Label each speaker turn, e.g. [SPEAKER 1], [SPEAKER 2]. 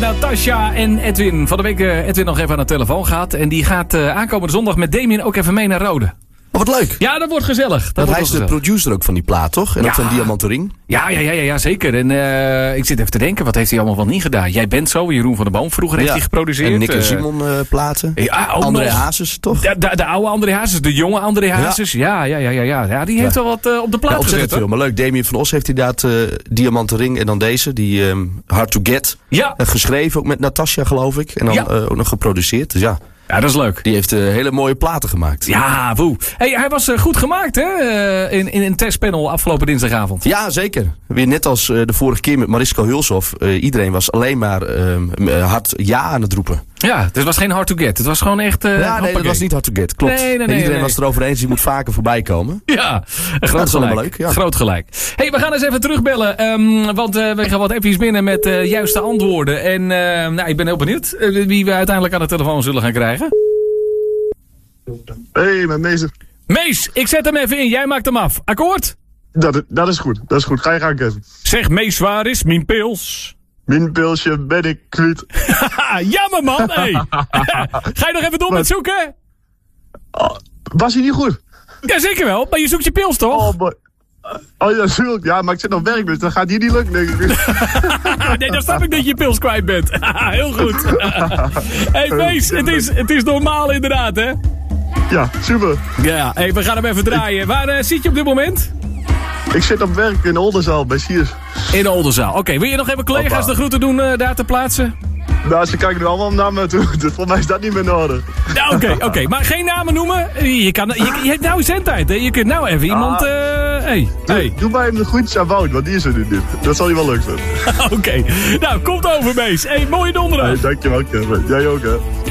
[SPEAKER 1] Natasja en Edwin. Van de week Edwin nog even aan de telefoon gehad. En die gaat aankomende zondag met Damien ook even mee naar Rode.
[SPEAKER 2] Oh, wat leuk.
[SPEAKER 1] Ja, dat wordt gezellig.
[SPEAKER 2] Hij is de producer ook van die plaat, toch? En ook van Diamanten Ring.
[SPEAKER 1] Ja, zeker. En ik zit even te denken, wat heeft hij allemaal wel niet gedaan? Jij bent zo, Jeroen van der Boom. Vroeger heeft hij geproduceerd.
[SPEAKER 2] En Nick en Simon platen.
[SPEAKER 1] Ja,
[SPEAKER 2] André Hazes, toch?
[SPEAKER 1] De oude André Hazes, de jonge André Hazes. Ja, die heeft wel wat op de plaat gezet.
[SPEAKER 2] Veel, maar leuk. Damien van Os heeft inderdaad Diamanten Ring en dan deze, die Hard to Get.
[SPEAKER 1] Ja.
[SPEAKER 2] Geschreven, ook met Natasja, geloof ik. En dan ook nog geproduceerd. Dus ja.
[SPEAKER 1] Ja, dat is leuk.
[SPEAKER 2] Die heeft hele mooie platen gemaakt.
[SPEAKER 1] Ja, woe. Hey, hij was goed gemaakt, hè? In een testpanel afgelopen dinsdagavond.
[SPEAKER 2] Ja, zeker. Weer net als de vorige keer met Mariska Hulshoff. Iedereen was alleen maar hard ja aan het roepen.
[SPEAKER 1] Ja, het was geen hard to get. Het was gewoon echt...
[SPEAKER 2] nee, dat was niet hard to get. Klopt.
[SPEAKER 1] Nee,
[SPEAKER 2] iedereen was het erover eens. Die moet vaker voorbij komen.
[SPEAKER 1] Ja, groot gelijk. Leuk, ja. Groot gelijk. Hey, we gaan eens even terugbellen. Want we gaan wat even binnen met juiste antwoorden. En ik ben heel benieuwd wie we uiteindelijk aan de telefoon zullen gaan krijgen.
[SPEAKER 3] Hey, met Mees.
[SPEAKER 1] Mees, ik zet hem even in. Jij maakt hem af. Akkoord?
[SPEAKER 3] Dat is goed. Dat is goed. Ga je gang, Kevin.
[SPEAKER 1] Zeg, Mees, waar is mijn pils?
[SPEAKER 3] Mijn pilsje ben ik kwijt.
[SPEAKER 1] Jammer, man. Hey. Ga je nog even door met zoeken?
[SPEAKER 3] Was hij niet goed?
[SPEAKER 1] Ja, zeker wel. Maar je zoekt je pils, toch?
[SPEAKER 3] Oh ja, natuurlijk. Ja, maar ik zit nog werk, dus dat gaat hier niet lukken, denk ik.
[SPEAKER 1] Nee, dan snap ik dat je je pils kwijt bent. Heel goed. Hey, Mees, het is normaal inderdaad, hè?
[SPEAKER 3] Ja, super.
[SPEAKER 1] Ja, hey, we gaan hem even draaien. Waar zit je op dit moment?
[SPEAKER 3] Ik zit op werk in de Oldenzaal, bij Siers.
[SPEAKER 1] In de Oldenzaal. Oké, wil je nog even collega's de groeten doen daar ter plaatse?
[SPEAKER 3] Nou, ze kijken nu allemaal naar me toe. Dus volgens mij is dat niet meer nodig.
[SPEAKER 1] Ja, oké. Maar geen namen noemen. Je hebt nou zendtijd, hè? Je kunt nou even iemand...
[SPEAKER 3] Doe bij hem de groetjes aan Wout, want die is er nu niet. Dat zal je wel leuk vinden.
[SPEAKER 1] Oké. Nou, komt over, Mees. Hey, mooie donderdag.
[SPEAKER 3] Hey, dankjewel, Kevin. Jij ook, hè.